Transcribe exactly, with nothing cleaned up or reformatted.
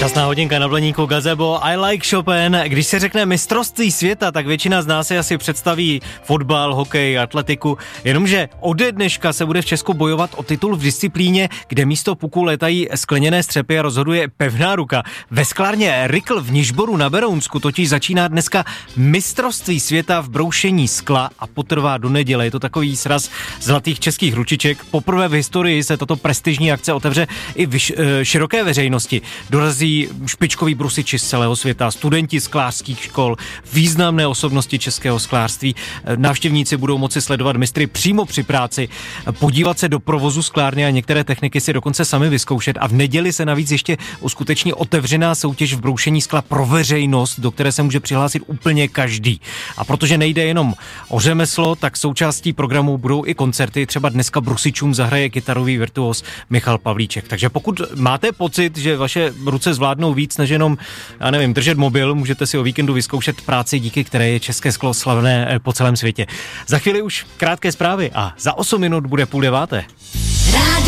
Časná hodinka na Blaníku Gazebo, I like Chopin. Když se řekne mistrovství světa, tak většina z nás si asi představí fotbal, hokej, atletiku. Jenomže ode dneška se bude v Česku bojovat o titul v disciplíně, kde místo puku letají skleněné střepy a rozhoduje pevná ruka. Ve sklárně Rikl v Nižboru na Berounsku totiž začíná dneska mistrovství světa v broušení skla a potrvá do neděle. Je to takový sraz zlatých českých ručiček. Poprvé v historii se tato prestižní akce otevře i v široké veřejnosti. Dorazí špičkoví brusiči z celého světa, studenti sklářských škol, významné osobnosti českého sklářství. Návštěvníci budou moci sledovat mistry přímo při práci, podívat se do provozu sklárny a některé techniky si dokonce sami vyzkoušet. A v neděli se navíc ještě uskuteční otevřená soutěž v broušení skla pro veřejnost, do které se může přihlásit úplně každý. A protože nejde jenom o řemeslo, tak součástí programu budou i koncerty. Třeba dneska brusičům zahraje kytarový virtuos Michal Pavlíček. Takže pokud máte pocit, že vaše ruce zvládnou víc než jenom, já nevím, držet mobil, můžete si o víkendu vyzkoušet práci, díky které je české sklo slavné po celém světě. Za chvíli už krátké zprávy a za osm minut bude půl deváté.